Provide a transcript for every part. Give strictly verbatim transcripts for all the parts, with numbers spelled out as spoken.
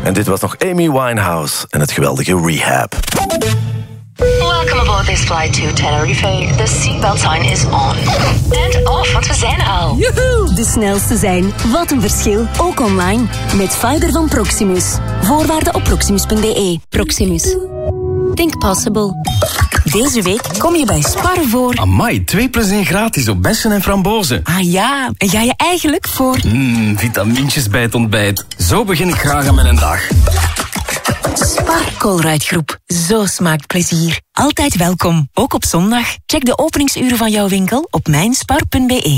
En dit was nog Amy Winehouse en het geweldige Rehab. Welcome aboard this flight to Tenerife. The seatbelt sign is on. And off, want we zijn er al. Joehoe! De snelste zijn. Wat een verschil. Ook online. Met fiber van Proximus. Voorwaarden op proximus punt b e. Proximus. Think possible. Deze week kom je bij Spar voor... Amai, twee plus één gratis op bessen en frambozen. Ah ja, en ga je eigenlijk voor... Mmm, vitamintjes bij het ontbijt. Zo begin ik graag aan mijn dag. Spar Colruyt-groep. Zo smaakt plezier. Altijd welkom, ook op zondag. Check de openingsuren van jouw winkel op mijnspar punt b e.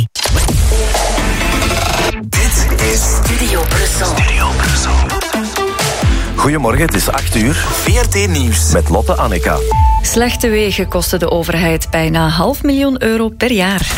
Dit is Studio Brussel. Studio Brussel. Goedemorgen, het is acht uur. V R T Nieuws. Met Lotte Annika. Slechte wegen kosten de overheid bijna half miljoen euro per jaar.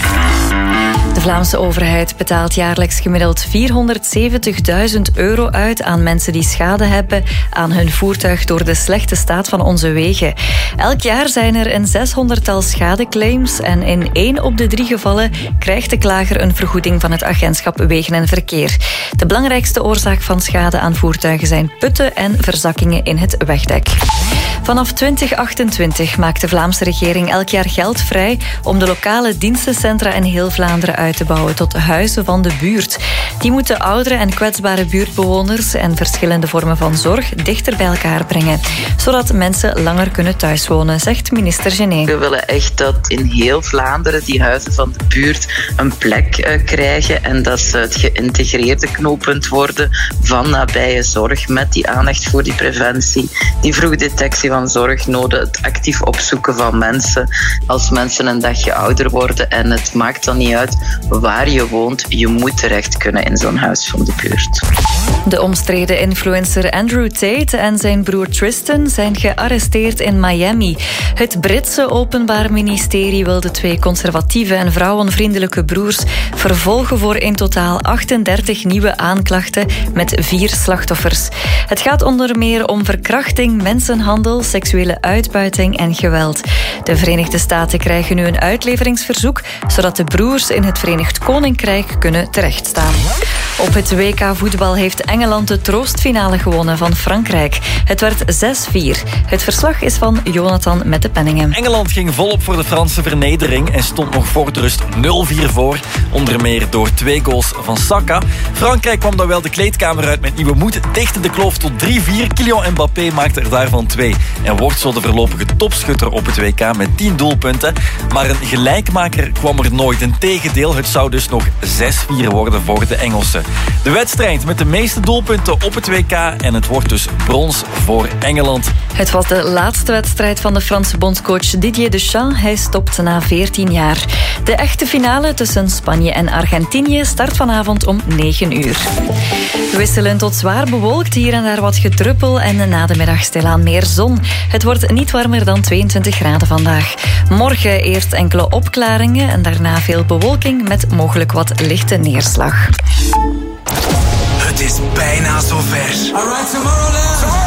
De Vlaamse overheid betaalt jaarlijks gemiddeld vierhonderdzeventigduizend euro uit aan mensen die schade hebben aan hun voertuig door de slechte staat van onze wegen. Elk jaar zijn er een zeshonderdtal schadeclaims en in één op de drie gevallen krijgt de klager een vergoeding van het agentschap Wegen en Verkeer. De belangrijkste oorzaak van schade aan voertuigen zijn putten en verzakkingen in het wegdek. Vanaf twintig achtentwintig maakt de Vlaamse regering elk jaar geld vrij om de lokale dienstencentra in heel Vlaanderen uit te bouwen tot huizen van de buurt. Die moeten oudere en kwetsbare buurtbewoners en verschillende vormen van zorg dichter bij elkaar brengen, zodat mensen langer kunnen thuiswonen, zegt minister Gené. We willen echt dat in heel Vlaanderen die huizen van de buurt een plek uh, krijgen en dat ze het geïntegreerde knooppunt worden van nabije zorg met die aandacht voor die preventie, die vroegdetectie van zorgnoden, het actief opzoeken van mensen als mensen een dagje ouder worden. En het maakt dan niet uit waar je woont, je moet terecht kunnen in zo'n huis van de buurt. De omstreden influencer Andrew Tate en zijn broer Tristan zijn gearresteerd in Miami. Het Britse Openbaar Ministerie wil de twee conservatieve en vrouwenvriendelijke broers vervolgen voor in totaal achtendertig nieuwe aanklachten met vier slachtoffers. Het gaat onder meer om verkrachting, mensenhandel, seksuele uitbuiting en geweld. De Verenigde Staten krijgen nu een uitleveringsverzoek, zodat de broers in het Verenigd Koninkrijk kunnen terechtstaan. Op het W K voetbal heeft Engeland de troostfinale gewonnen van Frankrijk. Het werd zes vier. Het verslag is van Jonathan met de penningen. Engeland ging volop voor de Franse vernedering en stond nog voor de rust nul vier voor. Onder meer door twee goals van Saka. Frankrijk kwam dan wel de kleedkamer uit met nieuwe moed, dichtte de kloof tot drie vier. Kylian Mbappé maakte er daarvan twee en wordt zo de voorlopige topschutter op het W K met tien doelpunten. Maar een gelijkmaker kwam er nooit. Integendeel, het zou dus nog zes vier worden voor de Engelsen. De wedstrijd met de meeste doelpunten op het W K en het wordt dus brons voor Engeland. Het was de laatste wedstrijd van de Franse bondscoach Didier Deschamps. Hij stopt na veertien jaar. De echte finale tussen Spanje en Argentinië start vanavond om negen uur. Wisselend tot zwaar bewolkt, hier en daar wat gedruppel en na de middag stilaan meer zon. Het wordt niet warmer dan tweeëntwintig graden vandaag. Morgen eerst enkele opklaringen en daarna veel bewolking met mogelijk wat lichte neerslag. Het is bijna zover. All right, Tomorrowland.